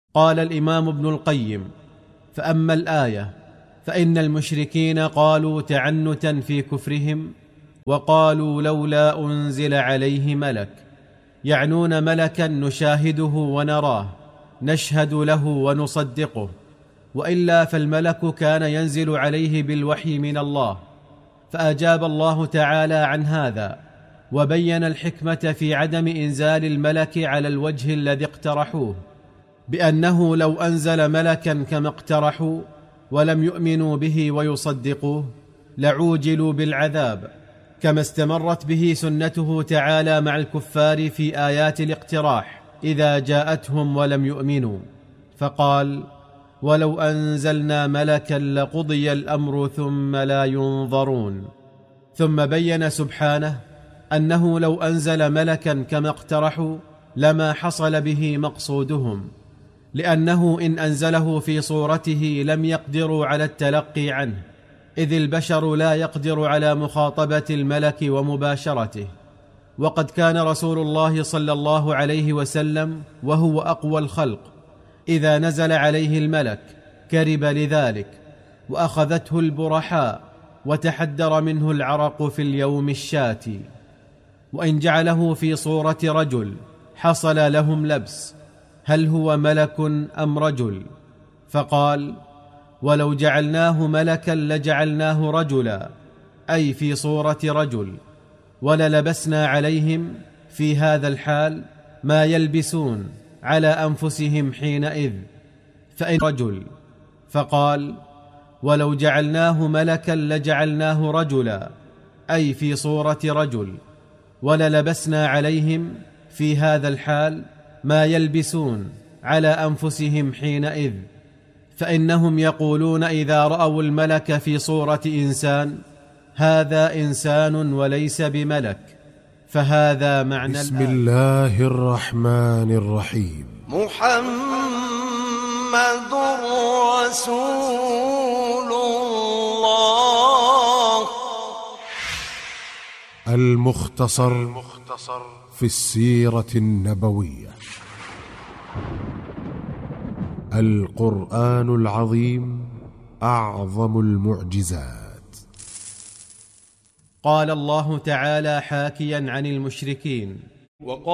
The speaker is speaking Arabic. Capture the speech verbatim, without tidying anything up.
قال الإمام ابن القيم: فأما الآية فإن المشركين قالوا تعنتا في كفرهم وقالوا لولا أنزل عليه ملك، يعنون ملكا نشاهده ونراه نشهد له ونصدقه، وإلا فالملك كان ينزل عليه بالوحي من الله. فأجاب الله تعالى عن هذا وبين الحكمة في عدم إنزال الملك على الوجه الذي اقترحوه، بأنه لو أنزل ملكا كما اقترحوا ولم يؤمنوا به ويصدقوه لعوجلوا بالعذاب، كما استمرت به سنته تعالى مع الكفار في آيات الاقتراح إذا جاءتهم ولم يؤمنوا، فقال: ولو أنزلنا ملكا لقضي الأمر ثم لا ينظرون. ثم بين سبحانه أنه لو أنزل ملكا كما اقترحوا لما حصل به مقصودهم، لأنه إن أنزله في صورته لم يقدروا على التلقي عنه، إذ البشر لا يقدر على مخاطبة الملك ومباشرته. وقد كان رسول الله صلى الله عليه وسلم وهو أقوى الخلق إذا نزل عليه الملك كرب لذلك وأخذته البرحاء وتحدر منه العرق في اليوم الشاتي. وإن جعله في صورة رجل حصل لهم لبس: هل هو ملك أم رجل؟ فقال: ولو جعلناه ملكا لجعلناه رجلا، أي في صورة رجل، وللبسنا عليهم في هذا الحال ما يلبسون على أنفسهم حينئذ، فإن رجل. فقال: ولو جعلناه ملكا لجعلناه رجلا، أي في صورة رجل، وللبسنا عليهم في هذا الحال ما يلبسون على أنفسهم حينئذ، فإنهم يقولون إذا رأوا الملك في صورة إنسان: هذا إنسان وليس بملك. فهذا معنى بسم الآية. الله الرحمن الرحيم. محمد رسول الله. المختصر في السيرة النبوية. القرآن العظيم أعظم المعجزات. قال الله تعالى حاكيا عن المشركين: